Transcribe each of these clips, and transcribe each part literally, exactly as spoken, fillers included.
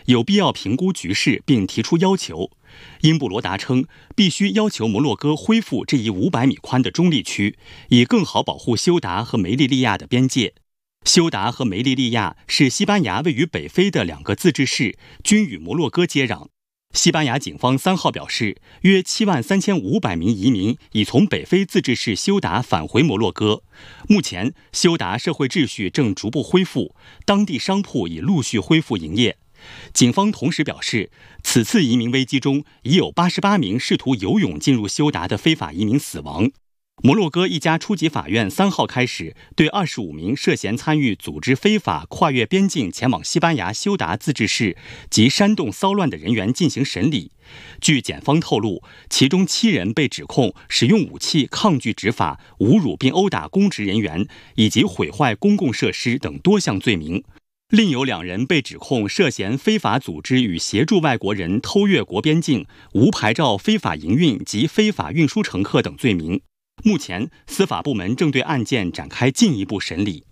有必要评估局势并提出要求。英布罗达称，必须要求摩洛哥恢复这一五百米宽的中立区，以更好保护休达和梅利利亚的边界。休达和梅利利亚是西班牙位于北非的两个自治市，均与摩洛哥接壤。西班牙警方三号表示，约七万三千五百名移民已从北非自治市休达返回摩洛哥。目前，休达社会秩序正逐步恢复，当地商铺已陆续恢复营业。警方同时表示，此次移民危机中已有八十八名试图游泳进入休达的非法移民死亡。摩洛哥一家初级法院三号开始对二十五名涉嫌参与组织非法跨越边境前往西班牙休达自治市及煽动骚乱的人员进行审理。据检方透露，其中七人被指控使用武器抗拒执法、侮辱并殴打公职人员以及毁坏公共设施等多项罪名。另有两人被指控涉嫌非法组织与协助外国人偷越国边境、无牌照非法营运及非法运输乘客等罪名。目前，司法部门正对案件展开进一步审理。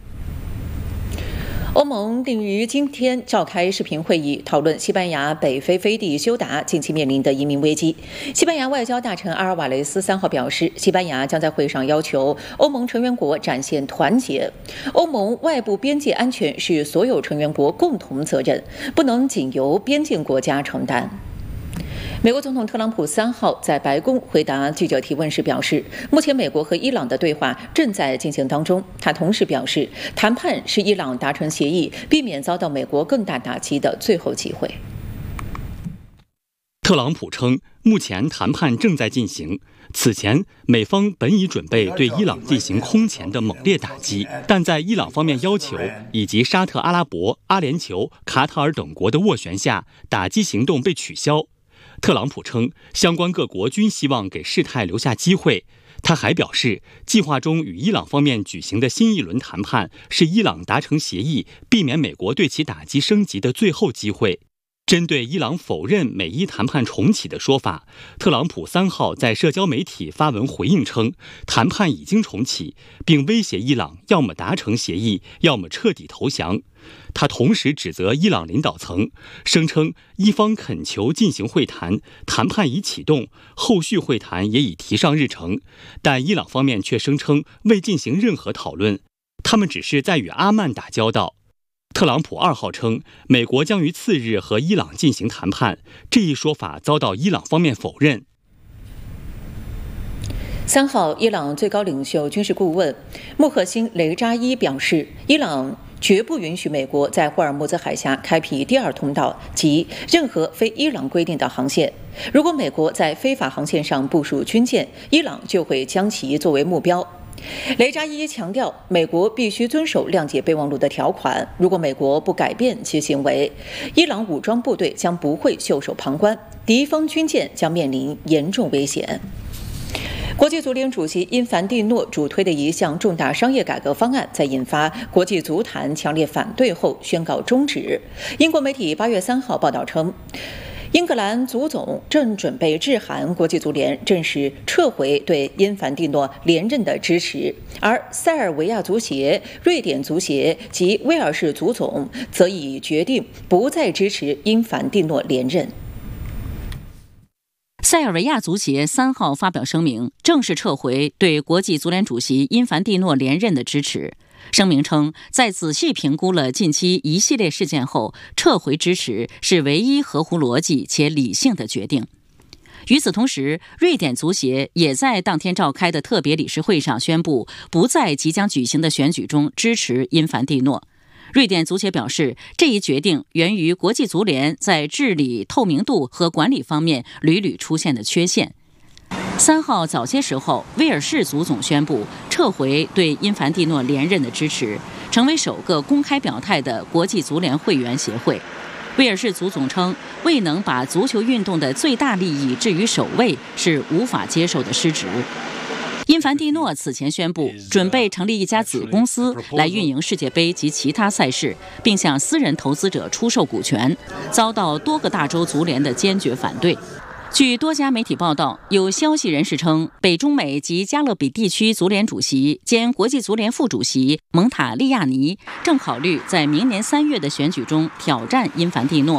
欧盟定于今天召开视频会议，讨论西班牙北非飞地休达近期面临的移民危机。西班牙外交大臣阿尔瓦雷斯三号表示，西班牙将在会上要求欧盟成员国展现团结。欧盟外部边界安全是所有成员国共同责任，不能仅由边境国家承担。美国总统特朗普三号在白宫回答记者提问时表示，目前美国和伊朗的对话正在进行当中。他同时表示，谈判是伊朗达成协议，避免遭到美国更大打击的最后机会。 特朗普称，目前谈判正在进行。此前，美方本已准备对伊朗进行空前的猛烈打击，但在伊朗方面要求以及沙特阿拉伯、阿联酋、卡塔尔等国的斡旋下，打击行动被取消。特朗普称，相关各国均希望给事态留下机会。他还表示，计划中与伊朗方面举行的新一轮谈判是伊朗达成协议，避免美国对其打击升级的最后机会。针对伊朗否认美伊谈判重启的说法，特朗普三号在社交媒体发文回应称，谈判已经重启，并威胁伊朗要么达成协议，要么彻底投降。他同时指责伊朗领导层，声称伊方恳求进行会谈，谈判已启动，后续会谈也已提上日程，但伊朗方面却声称未进行任何讨论，他们只是在与阿曼打交道。特朗普二号称，美国将于次日和伊朗进行谈判，这一说法遭到伊朗方面否认。 三号，伊朗最高领袖军事顾问穆赫辛·雷扎伊表示，伊朗绝不允许美国在霍尔木兹海峡开辟第二通道及任何非伊朗规定的航线。如果美国在非法航线上部署军舰，伊朗就会将其作为目标。雷扎伊强调，美国必须遵守谅解备忘录的条款，如果美国不改变其行为，伊朗武装部队将不会袖手旁观，敌方军舰将面临严重危险。国际足联主席因凡蒂诺主推的一项重大商业改革方案，在引发国际足坛强烈反对后宣告终止。英国媒体八月三号报道称，英格兰足总正准备致函国际足联，正式撤回对因凡蒂诺连任的支持，而塞尔维亚足协、瑞典足协及威尔士足总则已决定不再支持因凡蒂诺连任。 塞尔维亚足协三号发表声明，正式撤回对国际足联主席因凡蒂诺连任的支持。声明称，在仔细评估了近期一系列事件后，撤回支持是唯一合乎逻辑且理性的决定。与此同时，瑞典足协也在当天召开的特别理事会上宣布，不在即将举行的选举中支持因凡蒂诺。瑞典足协表示，这一决定源于国际足联在治理透明度和管理方面屡屡出现的缺陷。三号早些时候，威尔士足总宣布撤回对因凡蒂诺连任的支持，成为首个公开表态的国际足联会员协会。威尔士足总称，未能把足球运动的最大利益置于首位是无法接受的失职。因凡蒂诺此前宣布准备成立一家子公司来运营世界杯及其他赛事，并向私人投资者出售股权，遭到多个大洲足联的坚决反对。据多家媒体报道，有消息人士称，北中美及加勒比地区足联主席兼国际足联副主席蒙塔利亚尼正考虑在明年三月的选举中挑战因凡蒂诺，